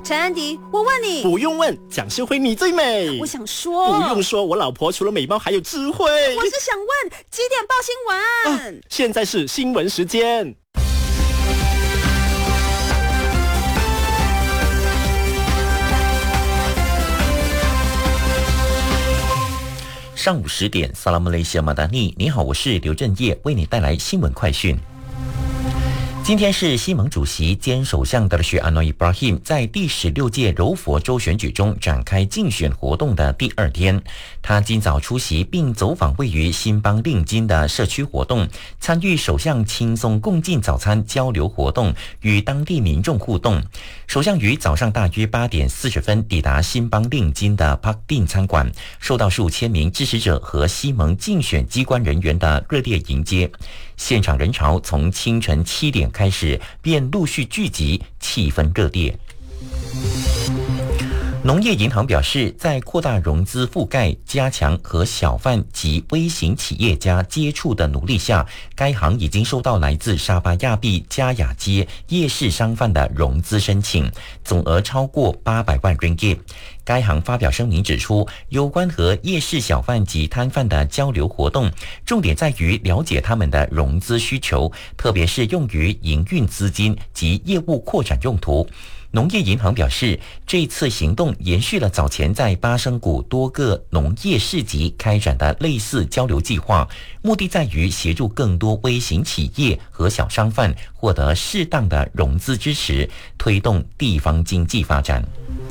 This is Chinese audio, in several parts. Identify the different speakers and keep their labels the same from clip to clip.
Speaker 1: 陈安迪，我问你，
Speaker 2: 不用问，蒋秀慧你最美。
Speaker 1: 我想说，
Speaker 2: 不用说，我老婆除了美貌还有智慧。
Speaker 1: 我是想问几点报新闻？
Speaker 2: 现在是新闻时间。
Speaker 3: 上午10点，萨拉姆雷西亚马达尼，你好，我是刘振业，为你带来新闻快讯。今天是西盟主席兼首相德勒许安诺伊布拉辛在第16届柔佛州选举中展开竞选活动的第2天。他今早出席并走访位于新邦令金的社区活动，参与首相轻松共进早餐交流活动，与当地民众互动。首相于早上大约8点40分抵达新邦令金的帕克丁餐馆，受到数千名支持者和西盟竞选机关人员的热烈迎接。现场人潮从清晨7点开始便陆续聚集，气氛热烈。农业银行表示，在扩大融资覆盖、加强和小贩及微型企业家接触的努力下，该行已经收到来自沙巴亚庇加雅街夜市商贩的融资申请，总额超过800万 ringgit。该行发表声明指出，有关和夜市小贩及摊贩的交流活动，重点在于了解他们的融资需求，特别是用于营运资金及业务扩展用途。农业银行表示，这次行动延续了早前在巴生谷多个农业市集开展的类似交流计划，目的在于协助更多微型企业和小商贩获得适当的融资支持，推动地方经济发展。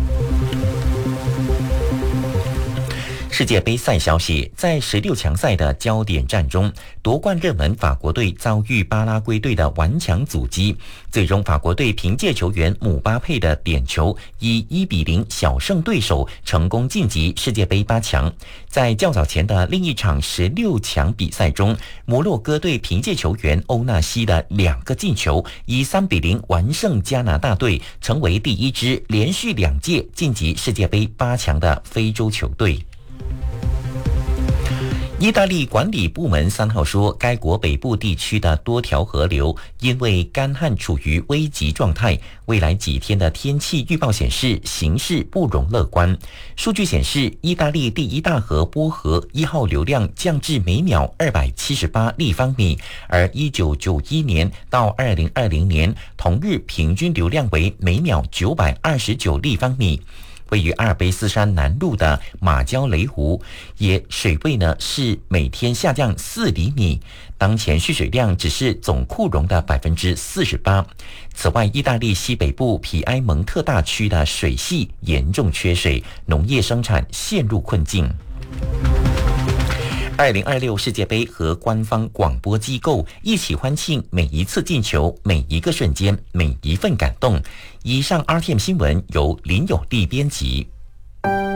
Speaker 3: 世界杯赛消息，在16强赛的焦点战中，夺冠热门法国队遭遇巴拉圭队的顽强阻击，最终法国队凭借球员姆巴佩的点球，以1-0小胜对手，成功晋级世界杯8强。在较早前的另一场16强比赛中，摩洛哥队凭借球员欧纳西的2个进球，以3-0完胜加拿大队，成为第1支连续2届晋级世界杯8强的非洲球队。意大利管理部门3号说，该国北部地区的多条河流因为干旱处于危急状态，未来几天的天气预报显示形势不容乐观。数据显示，意大利第一大河波河1号流量降至每秒278立方米，而1991年到2020年同日平均流量为每秒929立方米。位于阿尔卑斯山南麓的马焦雷湖，也水位呢是每天下降4厘米，当前蓄水量只是总库容的48%。此外，意大利西北部皮埃蒙特大区的水系严重缺水，农业生产陷入困境。2026世界杯和官方广播机构一起欢庆每一次进球、每一个瞬间、每一份感动。以上 RTM 新闻由林有利编辑。